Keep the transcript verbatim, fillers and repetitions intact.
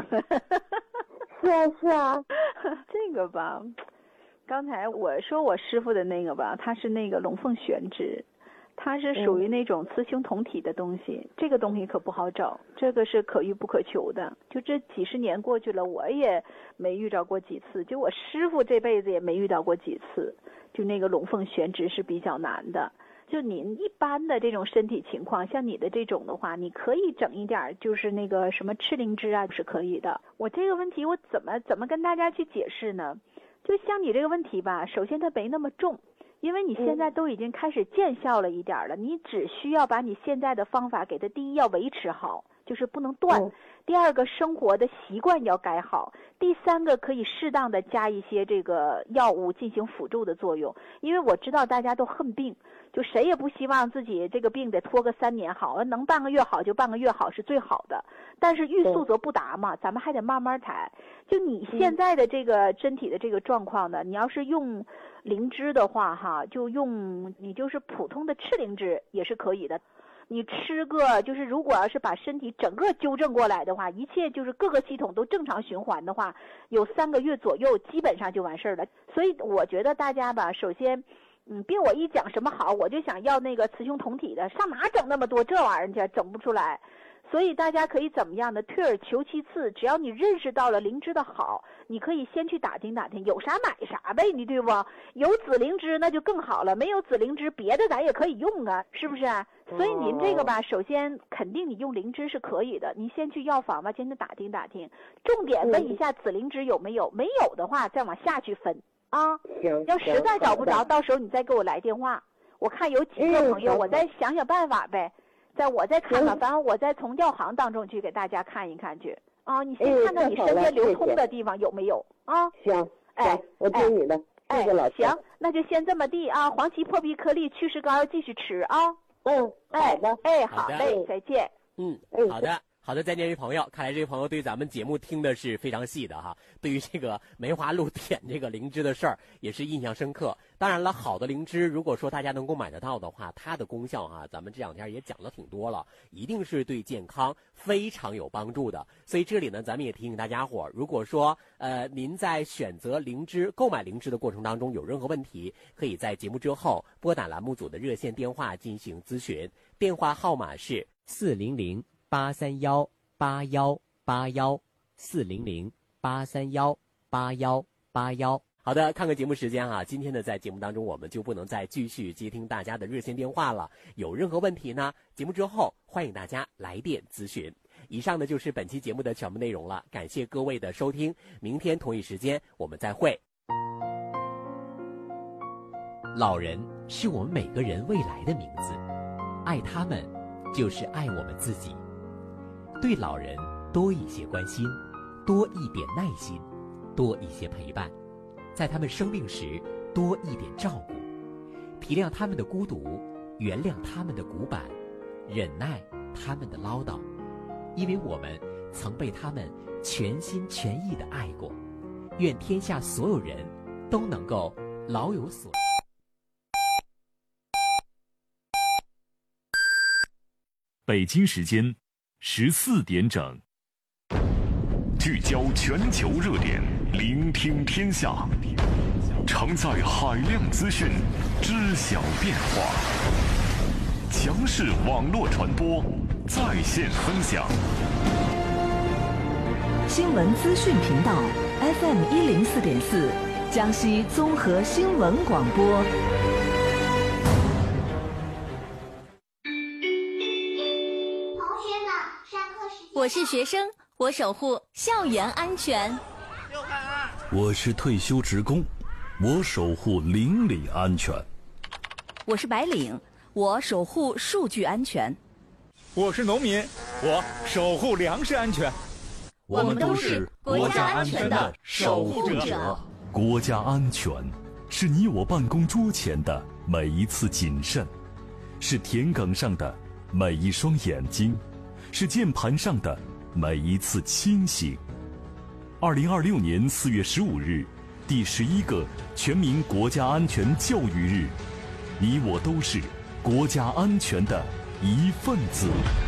是啊是啊， 这个吧，刚才我说我师傅的那个吧，它是那个龙凤玄芝，它是属于那种雌雄同体的东西，嗯、这个东西可不好找，这个是可遇不可求的。就这几十年过去了，我也没遇到过几次，就我师傅这辈子也没遇到过几次，就那个龙凤玄芝是比较难的。就您一般的这种身体情况，像你的这种的话，你可以整一点，就是那个什么赤灵芝啊，是可以的。我这个问题我怎么怎么跟大家去解释呢？就像你这个问题吧，首先它没那么重，因为你现在都已经开始见效了一点了，嗯、你只需要把你现在的方法给它，第一要维持好，就是不能断。嗯第二个，生活的习惯要改好。第三个，可以适当的加一些这个药物进行辅助的作用。因为我知道大家都恨病，就谁也不希望自己这个病得拖个三年好，能半个月好就半个月好是最好的。但是欲速则不达嘛，咱们还得慢慢抬。就你现在的这个身体的这个状况呢，你要是用灵芝的话哈，就用你就是普通的赤灵芝也是可以的。你吃个就是如果要是把身体整个纠正过来的话，一切就是各个系统都正常循环的话，有三个月左右基本上就完事儿了。所以我觉得大家吧，首先嗯，别我一讲什么好，我就想要那个雌雄同体的，上哪整那么多这玩意儿去，整不出来。所以大家可以怎么样呢？退而求其次，只要你认识到了灵芝的好，你可以先去打听打听，有啥买啥呗，你对不？有紫灵芝那就更好了，没有紫灵芝，别的咱也可以用啊，是不是？所以您这个吧，首先肯定你用灵芝是可以的，你先去药房吧，先去打听打听，重点问一下紫灵芝有没有，没有的话再往下去分啊。 行， 要实在找不着，到时候你再给我来电话，我看有几个朋友，我再想想办法呗。在我再看看，反正我再从药行当中去给大家看一看去啊！你先看看你身边流通的地方有没有啊？ 行， 哎， 我听你的， 哎， 谢谢老师。 行，那就先这么地啊！黄芪破壁颗粒祛湿膏继续吃啊！ 嗯， 哎的， 哎，好嘞，再见。 嗯，好的。好的，再见，这位朋友，看来这位朋友对咱们节目听的是非常细的哈，对于这个梅花鹿舔这个灵芝的事儿也是印象深刻。当然了，好的灵芝，如果说大家能够买得到的话，它的功效哈，咱们这两天也讲了挺多了，一定是对健康非常有帮助的。所以这里呢，咱们也提醒大家伙，如果说呃您在选择灵芝、购买灵芝的过程当中有任何问题，可以在节目之后拨打栏目组的热线电话进行咨询，电话号码是四零零。八三幺八幺八幺四零零八三幺八幺八幺。好的，看看节目时间啊，今天呢在节目当中我们就不能再继续接听大家的热线电话了。有任何问题呢，节目之后欢迎大家来电咨询。以上呢就是本期节目的全部内容了，感谢各位的收听，明天同一时间我们再会。老人是我们每个人未来的名字，爱他们就是爱我们自己。对老人多一些关心，多一点耐心，多一些陪伴，在他们生病时多一点照顾，体谅他们的孤独，原谅他们的古板，忍耐他们的唠叨，因为我们曾被他们全心全意地爱过。愿天下所有人都能够老有所北京时间十四点整，聚焦全球热点，聆听天下，承载海量资讯，知晓变化。强势网络传播，在线分享。 新闻资讯频道 F M 一零四点四，江西综合新闻广播。 我是学生，我守护校园安全。 我是退休职工，我守护邻里安全。 我是白领，我守护数据安全。 我是农民，我守护粮食安全。 我们都是国家安全的守护者。 国家安全是你我办公桌前的每一次谨慎，是田埂上的每一双眼睛，是键盘上的每一次清醒。二零二六年四月十五日，第十一个全民国家安全教育日，你我都是国家安全的一份子。